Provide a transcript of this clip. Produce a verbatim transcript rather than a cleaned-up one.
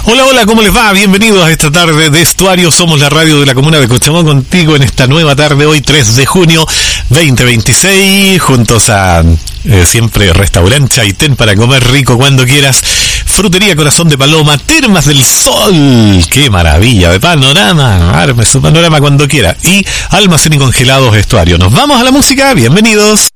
Hola, hola, ¿cómo les va? Bienvenidos a esta tarde de Estuario. Somos la radio de la comuna de Cochamó, contigo en esta nueva tarde, hoy tres de junio veinte veintiséis, juntos a eh, siempre Restaurante Chaitén para comer rico cuando quieras. Frutería Corazón de Paloma, Termas del Sol, qué maravilla de panorama, arme su panorama cuando quiera. Y Almacén y Congelados Estuario. Nos vamos a la música, bienvenidos.